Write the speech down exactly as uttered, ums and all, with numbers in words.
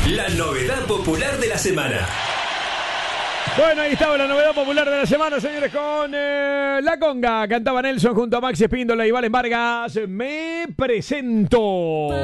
La novedad popular de la semana. Bueno, ahí estaba la novedad popular de la semana, señores, con eh, La Conga. Cantaba Nelson junto a Maxi Espíndola y Valen Vargas. Me presento.